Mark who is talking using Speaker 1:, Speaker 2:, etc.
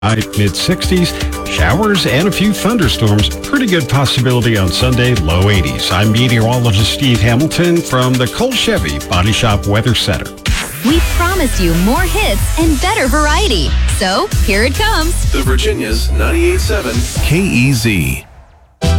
Speaker 1: Mid-60s, showers and a few thunderstorms. Pretty good possibility on Sunday, low 80s. I'm meteorologist Steve Hamilton from the Cole Chevy Body Shop Weather Center.
Speaker 2: We promised you more hits and better variety. So here it comes.
Speaker 3: The Virginia's 98.7 KEZ.